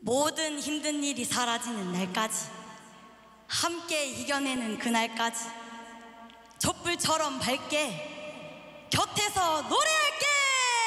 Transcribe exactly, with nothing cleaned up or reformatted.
모든 힘든 일이 사라지는 날까지, 함께 이겨내는 그날까지 촛불처럼 밝게 곁에서 노래할